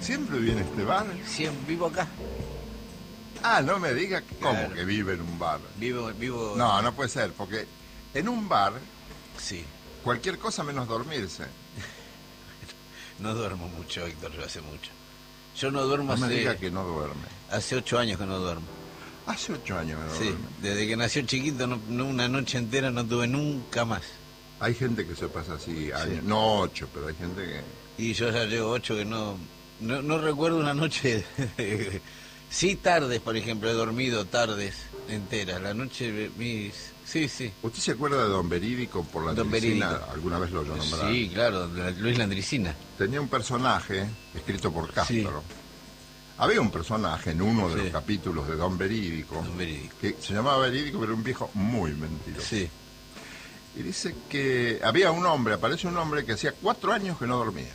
siempre viene a este bar? Siempre vivo acá. Ah, no me diga cómo Claro. que vive en un bar. Vivo. No, no puede ser, porque en un bar Sí. cualquier cosa menos dormirse. No duermo mucho, Héctor, yo hace mucho. Yo no duermo No me diga que no duerme. hace 8 años que no duermo. Hace 8 años que no Sí, duerme. desde que nació chiquito, una noche entera no tuve nunca más. Hay gente que se pasa así años, Sí. no 8, pero hay gente que... Y yo ya llevo 8 que no recuerdo una noche. Sí, tardes, por ejemplo, he dormido tardes enteras. La noche, sí. ¿Usted se acuerda de Don Verídico por la Don Landricina? Verídico. ¿Alguna vez lo oyó nombrar? Sí, claro, Luis Landricina. Tenía un personaje escrito por Castro. Había un personaje en uno de Sí. los capítulos de Don Verídico, Don Verídico. que se llamaba Verídico, pero era un viejo muy mentiroso. Sí. Y dice que había aparece un hombre que hacía 4 años que no dormía.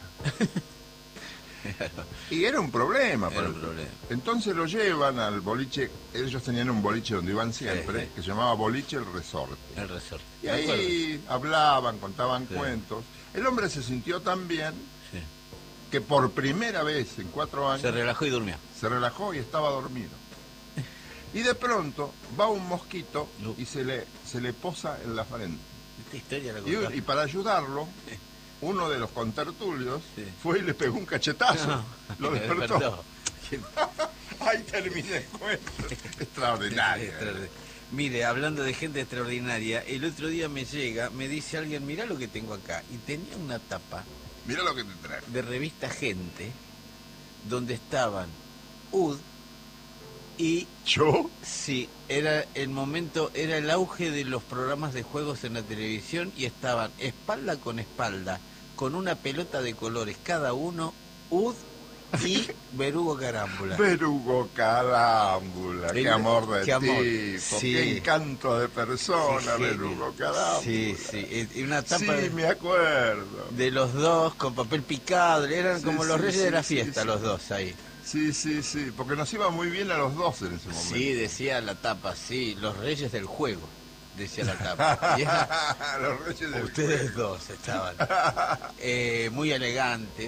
Y era un problema. Era un problema. Entonces lo llevan al boliche, ellos tenían un boliche donde iban siempre, Sí. que se llamaba Boliche El Resorte. El resorte. Y ¿De acuerdo? ahí hablaban, contaban Sí. cuentos. El hombre se sintió tan bien Sí. que por primera vez en 4 años Se relajó y durmió. se relajó y estaba dormido. Y de pronto va un mosquito No. y se le posa en la frente. Esta historia la contás. Y para ayudarlo, uno de los contertulios Sí. fue y le pegó un cachetazo. No, Lo me despertó. Ahí termina el cuento. Extraordinario. Mire, hablando de gente extraordinaria, el otro día me dice alguien, mirá lo que tengo acá. Y tenía una tapa Mira lo que te trae. de revista Gente, donde estaban UD y, ¿Yo? sí, era el auge de los programas de juegos en la televisión y estaban espalda, con una pelota de colores cada uno, UD y Berugo Carámbula. Verugo Carámbula, qué amor de Qué amor. tipo, Sí. qué encanto de persona, Sí, Verugo Carámbula. Sí. Y una tapa Sí, me acuerdo. de los dos con papel picado, eran Sí, como los sí, reyes sí, de la sí, fiesta, sí. los dos ahí. Sí, porque nos iba muy bien a los dos en ese momento. Sí, decía la tapa, sí, los reyes del juego, decía la tapa. Y era- Los reyes del ustedes juego. dos estaban muy elegantes.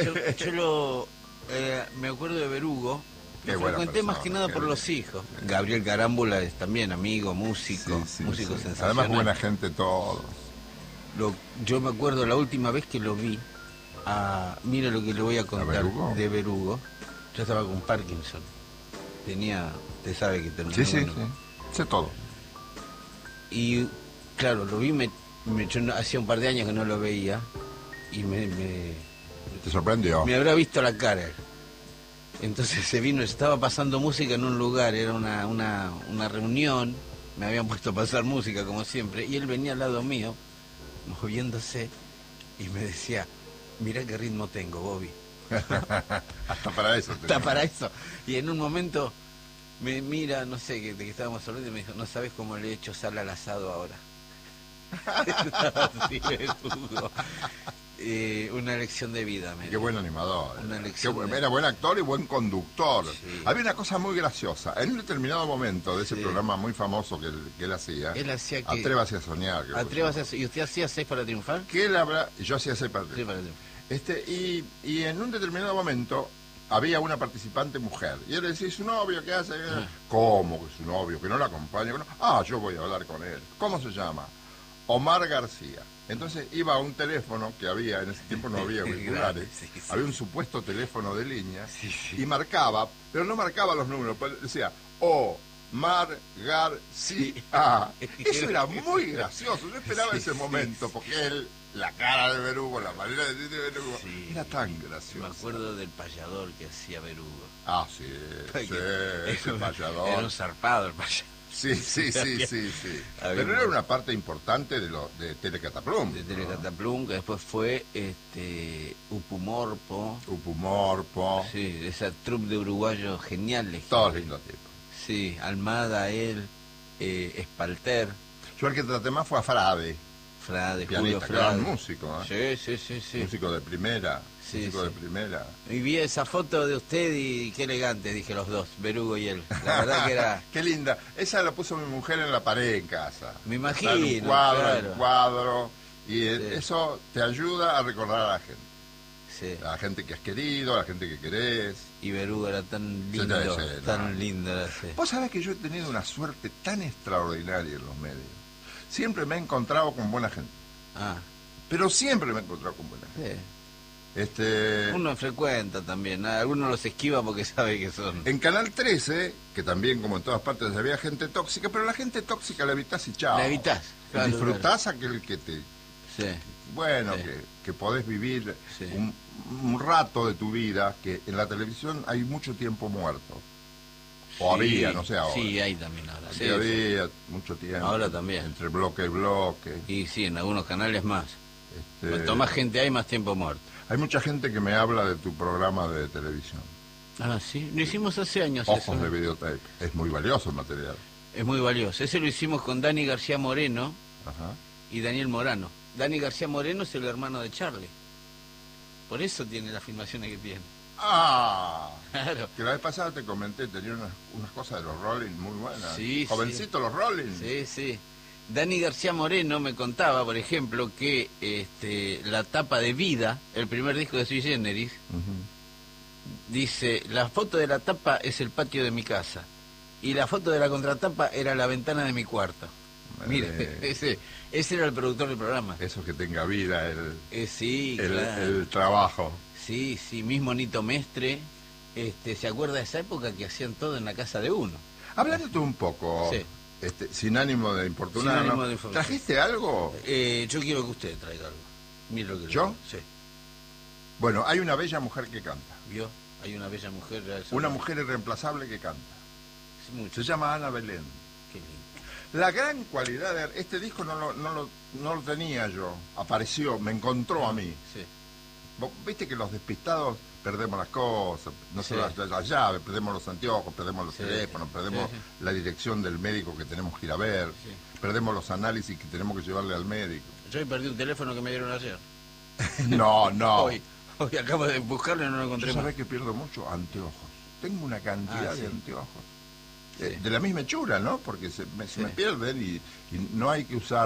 Me acuerdo de Berugo. Qué Lo buena frecuenté más persona, que nada qué por bien. los hijos. Gabriel Carámbula es también amigo, músico, Sí, músico sí. sensacional. Además buena gente todos. Yo me acuerdo la última vez que lo vi, mira lo que le voy a contar Berugo? de Berugo. Yo estaba con Parkinson. Usted sabe que terminó. Sí, bueno. sé todo. Y claro, lo vi, yo hacía un par de años que no lo veía y ¿Te sorprendió? me habrá visto la cara. Entonces se vino, estaba pasando música en un lugar, era una reunión, me habían puesto a pasar música como siempre, y él venía al lado mío, moviéndose, y me decía, mirá qué ritmo tengo, Bobby. Hasta para eso. Está para eso. Y en un momento me mira, no sé, de que estábamos hablando, y me dijo, no sabes cómo le he hecho sal al asado ahora. Así, Berugo. Una lección de vida. Qué buen animador. Una lección Era buen actor y buen conductor. Sí. Había una cosa muy graciosa. En un determinado momento de ese Sí. programa muy famoso que él hacía, Él hacía que... Atrévase a soñar. creo que Atrévase se a... ¿Y usted hacía 6 para triunfar? llama. Que él habrá... Yo hacía ese partido. Sí, para triunfar. Y en un determinado momento había una participante mujer. Y él decía, ¿su novio qué hace? ¿Cómo que su novio? Que no la acompaña. Yo voy a hablar con él. ¿Cómo se llama? Omar García. Entonces iba a un teléfono que había, en ese tiempo no había auriculares, Sí. había un supuesto teléfono de línea Sí. y marcaba, pero no marcaba los números, decía Omar García. Eso era muy gracioso, yo esperaba ese momento, porque él, la cara de Berugo, la manera de decir de Berugo, Sí. era tan Me gracioso. acuerdo del payador que hacía Berugo. Sí, ese Era payador. un zarpado el payador. Sí. Había Pero era una parte importante de Telecataplum. De Telecataplum, que después fue Upumorpo. Upumorpo. Sí, esa troupe de uruguayos geniales. Todos lindos tipos. Sí, Almada, él, Espalter, Yo el que traté más fue a Frade, Frade, Julio pianista, Frade. gran músico, ¿eh? Sí. Músico de primera, Sí, músico sí. de primera. Y vi esa foto de usted y qué elegante, dije los dos, Berugo y él. La verdad que era... Qué linda. Esa la puso mi mujer en la pared en casa. Me Está en imagino, un cuadro, claro. el cuadro. Y Sí. eso te ayuda a recordar a la gente. Sí. A la gente que has querido, a la gente que querés. Y Berugo era tan lindo, tan lindo. Era, sí. Vos sabés que yo he tenido una suerte tan extraordinaria en los medios. Siempre me he encontrado con buena gente. Ah. Pero siempre me he encontrado con buena gente. Sí. Uno frecuenta también, algunos los esquiva porque sabe que son. En Canal 13, que también como en todas partes había gente tóxica, pero la gente tóxica la evitás y chao. La evitás. Claro, disfrutás aquel que te... Sí. Bueno, sí. Que podés vivir sí. un rato de tu vida, que en la televisión hay mucho tiempo muerto. O sí, había, no sé ahora. Sí, hay también ahora. Sí, había mucho tiempo. Ahora también. Entre bloque y bloque. Y sí, en algunos canales más. Cuanto más gente hay, más tiempo muerto. Hay mucha gente que me habla de tu programa de televisión. Ah, sí. Lo hicimos hace años. Ojos de videotape. Es muy valioso el material. Es muy valioso. Ese lo hicimos con Dani García Moreno. Ajá. Y Daniel Morano. Dani García Moreno es el hermano de Charlie. Por eso tiene las filmaciones que tiene. Ah, claro. Que la vez pasada te comenté, tenía unas cosas de los Rolling muy buenas. Sí, jovencito los Rolling. Sí, sí. Dani García Moreno me contaba, por ejemplo, que la tapa de Vida, el primer disco de Sui Generis, dice, la foto de la tapa es el patio de mi casa y la foto de la contratapa era la ventana de mi cuarto. Mire, ese era el productor del programa. Eso que tenga vida, sí, claro. el trabajo. Sí, sí, mismo Nito Mestre, ¿se acuerda de esa época que hacían todo en la casa de uno? Háblame tú un poco, sí. Sin ánimo de importunar, sin ánimo ¿no? de información. ¿Trajiste algo? Yo quiero que usted traiga algo. Mire lo que ¿Yo? Sí. Bueno, hay una bella mujer que canta. ¿Vio? Hay una bella mujer. Una mujer irreemplazable que canta. Mucho. Se llama Ana Belén. Qué lindo. La gran cualidad de este disco no lo tenía yo, apareció, me encontró a mí. Sí. Viste que los despistados perdemos las cosas, no solo las llaves, perdemos los anteojos, perdemos los teléfonos, perdemos la dirección del médico que tenemos que ir a ver, perdemos los análisis que tenemos que llevarle al médico. Yo perdí un teléfono que me dieron ayer. No. Hoy acabo de buscarlo y no lo encontré. Yo sabés que pierdo mucho anteojos. Tengo una cantidad de anteojos. Sí. De la misma hechura, ¿no? Porque se me pierden y no hay que usar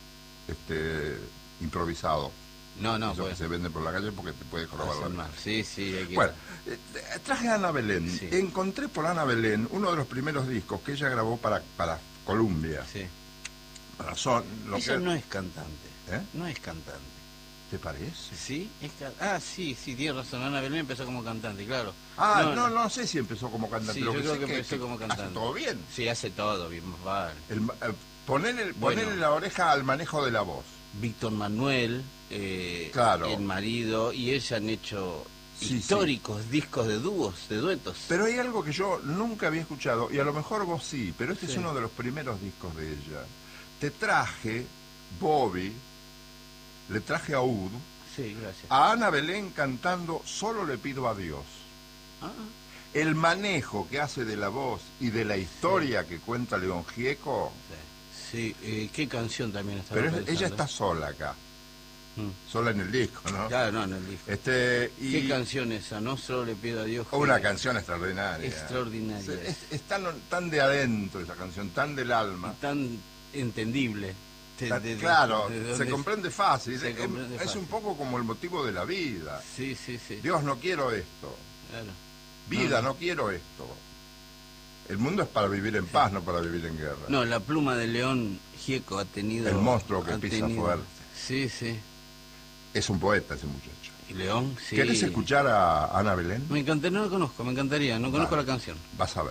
improvisado. No, eso que se vende por la calle porque te puede robar la... Sí, hay que... Bueno, traje a Ana Belén. Sí. Encontré por Ana Belén uno de los primeros discos que ella grabó para Columbia. Sí. Para Son. Ella no es cantante. ¿Eh? No es cantante. ¿Te parece? Sí, sí, tiene razón. Ana Belén empezó como cantante, claro. No sé si empezó como cantante. Sí, pero yo creo que empezó como cantante. Hace todo bien. Sí, hace todo bien, más vale. Ponerle la oreja al manejo de la voz. Víctor Manuel, claro. El marido, y ella han hecho históricos discos de dúos, de duetos. Pero hay algo que yo nunca había escuchado, y a lo mejor vos sí, pero este es uno de los primeros discos de ella. Te traje, Bobby, le traje a Ud, a Ana Belén cantando Solo le pido a Dios. El manejo que hace de la voz y de la historia que cuenta León Gieco. Sí, qué canción también está. Pero ella está sola acá. Sola en el disco, ¿no? Claro, no, en el disco. ¿Qué canción esa? No solo le pido a Dios. Una canción extraordinaria. Extraordinaria. Es tan de adentro esa canción, tan del alma. Y tan entendible. Claro, se comprende fácil. Es un poco como el motivo de la vida. Sí. Dios, no quiero esto. Claro. Vida, no quiero esto. El mundo es para vivir en paz, no para vivir en guerra. No, la pluma de León Gieco ha tenido... El monstruo que pisa fuerte. Sí. Es un poeta ese muchacho. Y León, sí. ¿Querés escuchar a Ana Belén? Me encantaría, no la conozco, me encantaría, no conozco la canción. Vas a ver.